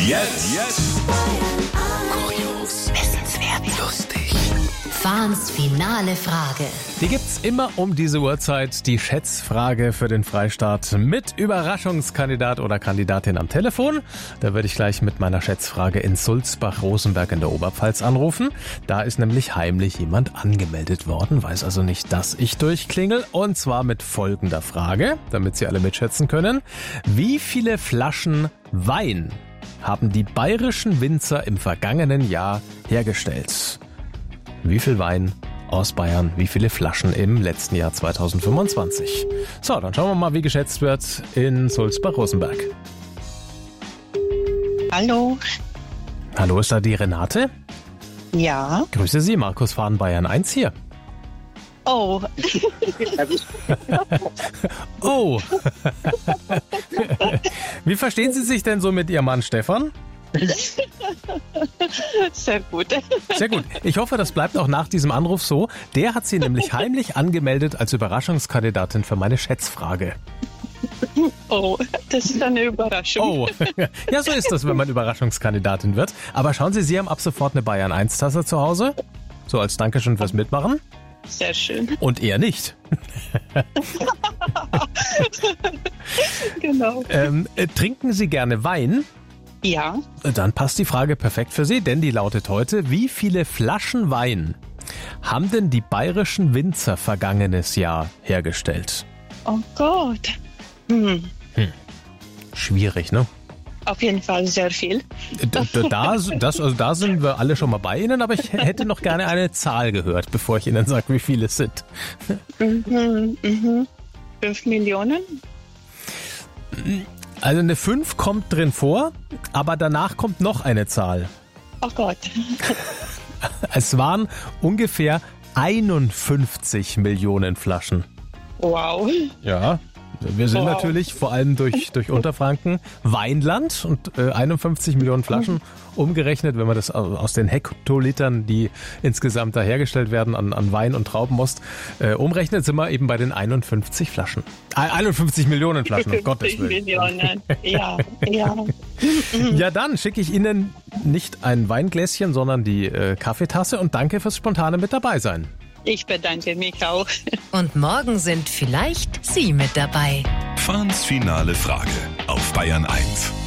Jetzt. Kurios, wissenswert, lustig. Fahns finale Frage. Die gibt's immer um diese Uhrzeit, die Schätzfrage für den Freistaat mit Überraschungskandidat oder Kandidatin am Telefon. Da würde ich gleich mit meiner Schätzfrage in Sulzbach-Rosenberg in der Oberpfalz anrufen. Da ist nämlich heimlich jemand angemeldet worden, weiß also nicht, dass ich durchklingel. Und zwar mit folgender Frage, damit Sie alle mitschätzen können. Wie viele Flaschen Wein haben die bayerischen Winzer im vergangenen Jahr hergestellt? Wie viel Wein aus Bayern, wie viele Flaschen im letzten Jahr 2025? So, dann schauen wir mal, wie geschätzt wird in Sulzbach-Rosenberg. Hallo. Hallo, ist da die Renate? Ja. Grüße Sie, Markus Fahn, Bayern 1 hier. Oh. Oh. Wie verstehen Sie sich denn so mit Ihrem Mann Stefan? Sehr gut. Sehr gut. Ich hoffe, das bleibt auch nach diesem Anruf so. Der hat Sie nämlich heimlich angemeldet als Überraschungskandidatin für meine Schätzfrage. Oh, das ist eine Überraschung. Oh, ja, so ist das, wenn man Überraschungskandidatin wird. Aber schauen Sie, Sie haben ab sofort eine Bayern 1-Tasse zu Hause. So als Dankeschön fürs Mitmachen. Sehr schön. Und er nicht. Genau. Trinken Sie gerne Wein? Ja. Dann passt die Frage perfekt für Sie, denn die lautet heute: Wie viele Flaschen Wein haben denn die bayerischen Winzer vergangenes Jahr hergestellt? Oh Gott. Schwierig, ne? Auf jeden Fall sehr viel. Da sind wir alle schon mal bei Ihnen, aber ich hätte noch gerne eine Zahl gehört, bevor ich Ihnen sage, wie viele es sind. 5 Millionen? Also eine 5 kommt drin vor, aber danach kommt noch eine Zahl. Oh Gott. Es waren ungefähr 51 Millionen Flaschen. Wow. Ja, wir sind natürlich vor allem durch Unterfranken Weinland und 51 Millionen Flaschen umgerechnet, wenn man das aus den Hektolitern, die insgesamt da hergestellt werden an Wein und Traubenmost, umrechnet, sind wir eben bei den 51 Flaschen. 51 Millionen Flaschen, um Gottes Willen. Millionen, ja. Ja, dann schicke ich Ihnen nicht ein Weingläschen, sondern die Kaffeetasse und danke fürs spontane mit dabei sein. Ich bedanke mich auch. Und morgen sind vielleicht Sie mit dabei. Fahns finale Frage auf Bayern 1.